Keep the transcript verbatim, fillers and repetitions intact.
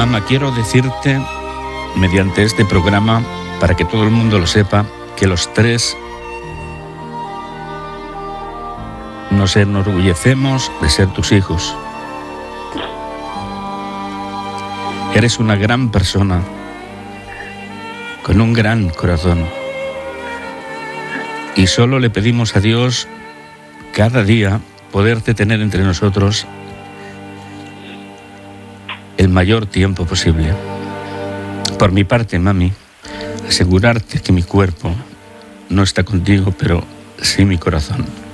Mamá, quiero decirte, mediante este programa, para que todo el mundo lo sepa, que los tres nos enorgullecemos de ser tus hijos. Eres una gran persona, con un gran corazón. Y solo le pedimos a Dios cada día poderte tener entre nosotros el mayor tiempo posible. Por mi parte, mami, asegurarte que mi cuerpo no está contigo, pero sí mi corazón.